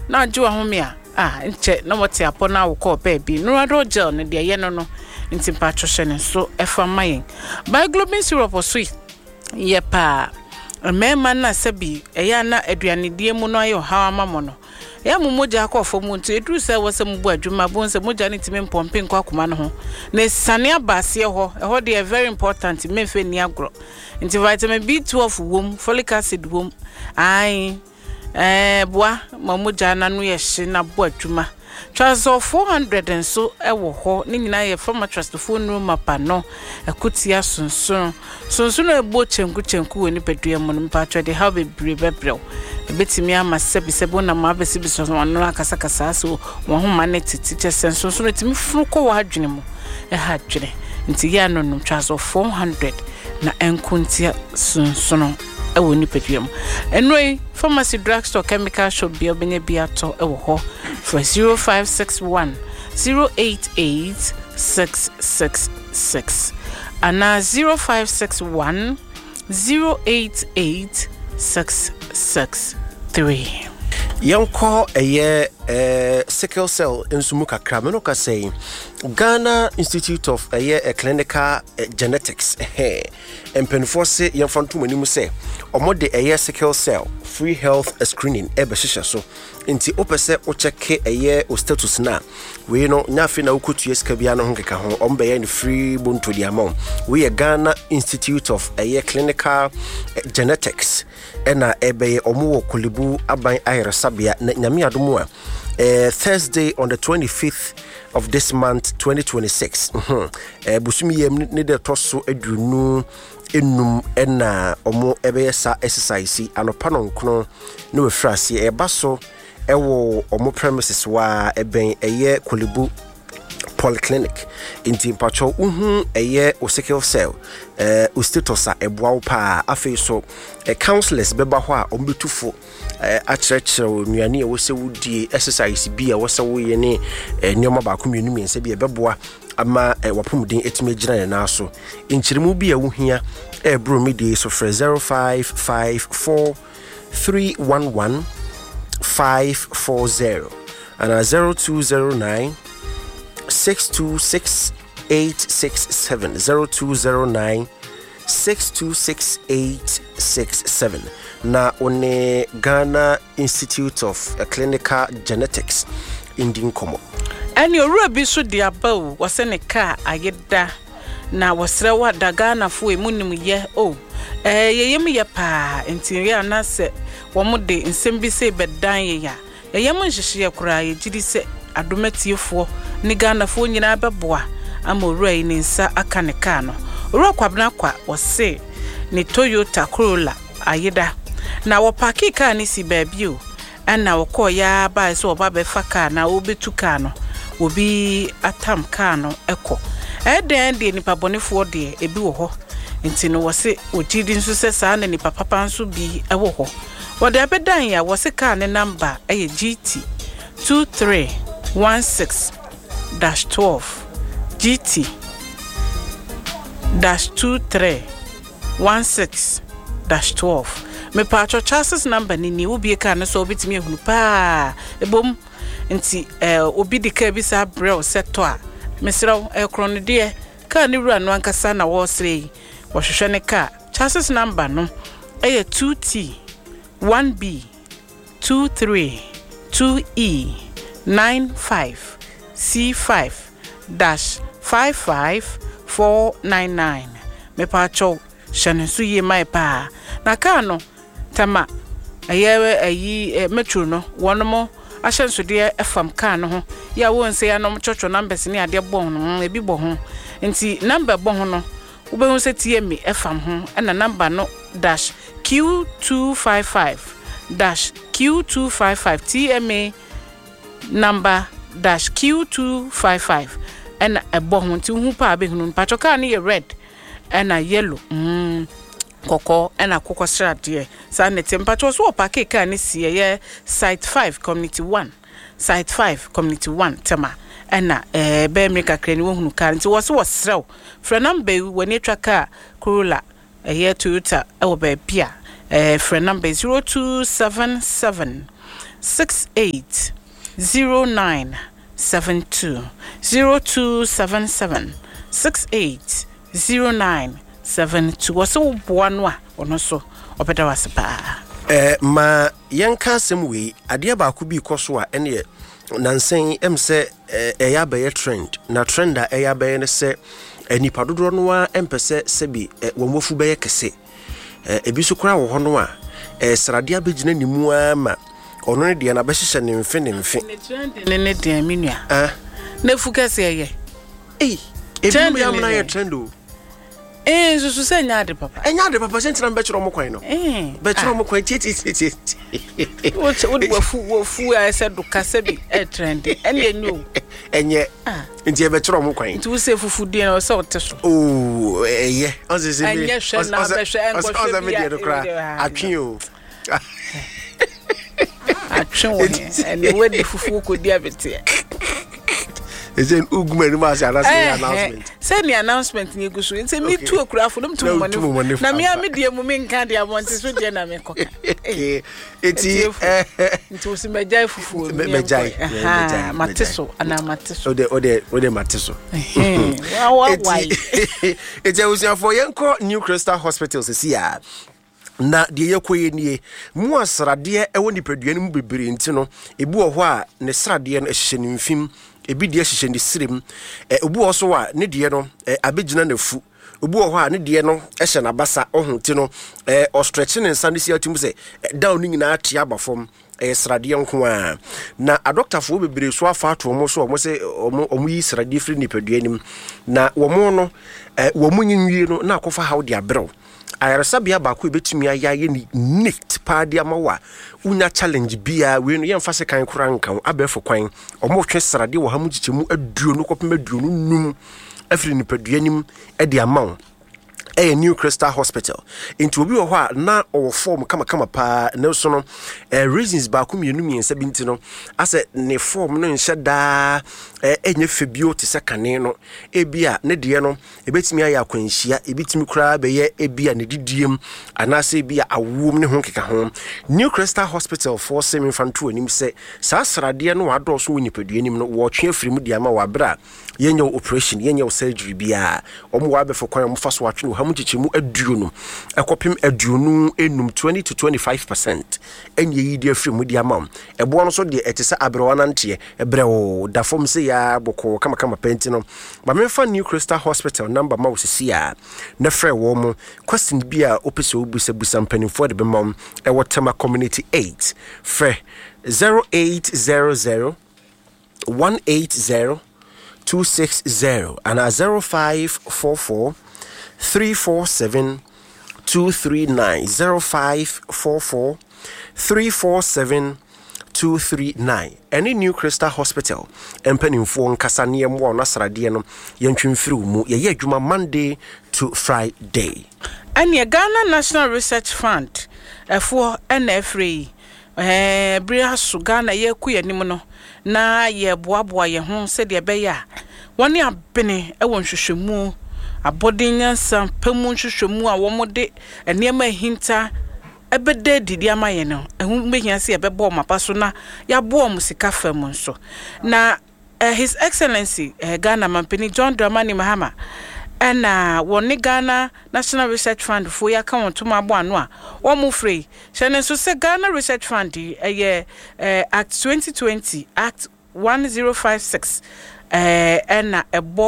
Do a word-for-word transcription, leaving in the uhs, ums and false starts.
na adwo ahome a ah nche na wote apo na wo call baby Nuradol gel ne de ye no no nti patcho hye ne so efa mayen Biglobin syrup sweet ye pa mema na sabi eya na aduane die mu no ayo hawa mamo no ya mumoja akofo mu nti edru se wose mbu adwuma bo nse moja ne time mpompe nkwa akoma no ho na sane abase ho eho de very important mefe ni agro nti vitamin B twelve wom folic acid wom ai eh boa mamoja na no ye hye na bo adwuma Trazo four hundred and so ewo ho ni nyina ye from trust phone room mapa no akutia sunsun sunsun no ebo chenku chenku woni pedua mu no mpatwa de how be brebebrel ebetimi ama sebi sebo na ma be sebi so no akasa kasa so wo ho ma ne titi sunsun no timi funu ko wa adwene mu e ha adwene nti ya no no Trazo four hundred na enkuntia sunsun ewo ni pedua mu enoi pharmacy drugstore chemical shop bi obenye bi ato ewo ho for zero five six one zero eight eight six six six and zero five six one zero eight eight six six three. Yanko eye eh sickle cell ensumu kakra me no ka say Ghana Institute of eye eh, Clinical eh, Genetics eh empenfo se yemfanto manimu say omode eye sickle cell free health screening e be hihye so nti opese o check eye o status na we no nyafe na ukotu eska bia no nkeka ho ombe ye free bonto di amount we Ghana Institute of eye Clinical eh, Genetics ena ebe omo Kolebu aban ayresabia na nyame adomu a Uh, Thursday on the twenty-fifth of this month twenty twenty-six mhm eh busumi yem ne de toso adunu enum ena omo ebe sa exercise anopa no nkono ne we frase e baso ewo omo premises wa eben eye Kolebu polyclinic inti mpacho uhu eye o sickle cell eh o status a eboa pa afi so eh, counselors beba ho a ombetufo eh, achreche nuane e wo se wudie exercise bi a wo se wo ye ne eh, nyoma ba ko mienu miense bi e beboa ama eh, wapomuden etime gina na so inchirimu bi a wo hia e bro midi so for zero five five four three one one five four zero and zero two zero nine six two six eight six seven zero two zero nine six two six eight six seven na one Ghana Institute of uh, Clinical Genetics Indian Komo ani owura bi so dia bawo wose ne ka ayeda na wasrewa da Ghana fo emunim ye o eh yeyem ye pa enti ya na se wo mo de nsem bi se bedan ye ya yeyem nhihye kura ye gidi se adomatiefo ni Ghana fo nyina beboa ama owura yi ne nsa aka ne ka no owura kwabna kwa wose ni Toyota Corolla ayeda na wo paki ka ni si baabi o ana wo ko ya ba so oba be fa ka na obetu ka no obi atam ka no eko eden de nipa bonefo de ebi wo ho nti no wose ogidi nso se sa na nipa papa nso bi ewo ho wo de abedan ya wose ka ne number eye G T two three one six dash twelve G T dash two three one six dash twelve me patcho chances number ni ni obi ka na so obitimi ehunu pa ebom nti eh obi de ka bi sa brew seto a mesraw e krono de ka ni wura no ankasa na wo srei wo hwehwe ne ka chances number no e two T one B two three two E nine five C five dash five five four nine nine me patcho shane su ye mai pa na ka no tama ayewe ayi metro no wonomo ahyenso de efam ka no ho ya wonse ya no chocho numbers ni ade bon no ebi bo ho nti number bo ho no ube hu se tie me efam ho na number no dash Q two five five dash Q two five five T M A number dash Q two five five and a bo ho nti hu pa be hu patcho ka ni red and a yellow mm koko ena koko strade sa nete mpacho so opake ka ni sie ye site five community one site five community one tema ena eh be America krani wo hunu ka nti wo so wo srew fra number woni atwa ka Corolla eh Toyota e wo ba bia eh fra number zero two seven seven six eight zero nine seven two zero two seven seven six eight zero nine seven two. What's so one or so or better was pa eh ma yanka sem we ade ba ku bi koso a ene nansen em se eya be trend na trend a eya be ne se enipa dodo no a empese se bi wo mofu be kese ebi so kura wo ho no a srade abegina nimu ama ono ne de na be hye ne mfe ne mfe ne trend ne ne de minua ah na fu kese ye eh ebi me amna ye trend o eh so so se nya de papa enya de papa sentina be chiro mo kwan no eh be chiro mo kwan ti ti ti wo wo fu wo fu a se do kase bi e trend ene enyo enye nti e be chiro mo kwan nti wo se fufu die na so te so oh eye on se se enye hwe na be hwe enko hwe me de kra atwen o atwen wo ene we de fufu ko dia bete is an ugumani mas announcement. Send the announcement ni gusu. Nse me two okura fo dem to money. Na me am dey mu me nka dey amont so dey na me koka. Eh eti eh nti so mejai fufu. Mejai. Ah mateso ana mateso. O de o de o de mateso. Eh. Wa why? Eti usia for yenko New Crystal Hospital se ya. Na de yekoye nie mu asrade e woni padua mu bebere nti no ebu ho a ne srade no ehye ne mfim ebi de ehye ne sirem e obu ho so wa ne de no abegina na fu obu ho a ne de no ehye na basa ohun ti no e o stretch ne nsa ne si atum se down ni nyina ate abafom e srade nko a na a doctor fo bebere so afa ato mo so mo se omo yi srade firi ni padua nim na wo mo no wo mo nyinwie no na akofa how de abrew ayarasabia ba ko betumi ayaye ni neat paadi amawa unya challenge bia we no yemfa se kan kura nkan abefo kwan omo twe srade wo hamu gichemu aduo no kopem aduo no num afiri ni padua nim e de amaw a New Crystal Hospital into obi wo ho na o form kama kama pa na so no eh reasons ba ko mienu miensa binti no ase ne form no nhye da eh enye febio te sekane no ebia ne de no ebetimi aya akwanhia ebetimi kura be ye ebia ne didiem anase ebia awom ne ho keka ho New Crystal Hospital for semi fantu anim se sa srade no wado so wonipadua nim no wo twe afiri mu dia ma wabra yenye operation yenye surgery bia omo wa be for kwan mo fa so atwe no hamu chichimu aduo no ekopem aduo no enum twenty to twenty-five percent enye yi dia afiri mu dia ma ebo no so de etese abrewa nante ebrewo da fom se ya boko kama kama penti no ba me fa New Crystal Hospital number ma wosisi ya na frɛ wo mo question bia opese obusa busa mpanin for de be mom e wotema community eight frɛ zero eight zero zero one eight zero two six zero and a zero five four four three four seven two three nine zero five four four three four seven two three nine. Any New Crystal Hospital empanimfo nkasa ne yem wo nasrade no yentwemfiri mu ye ye adwuma Monday to Friday. Anya Ghana National Research Fund efo na free eh bria so Ghana ye ku yanim no na ye boaboa ye ho se de be ya woni abene e won hwehwemu abodin san pamu hwehwemu a wo mode enema hinta ebede didi amaye no ehun behia se ebebo mapa so na ya bo mu sika fam nso na uh, His Excellency uh, Ghana Mampeni John Dramani Mahama ena woni Ghana National Research Fund fo ya ka won to mabo ano a wo mu free hye so se Ghana Research Fund eye uh, Act twenty twenty Act one zero five six uh, ena ebo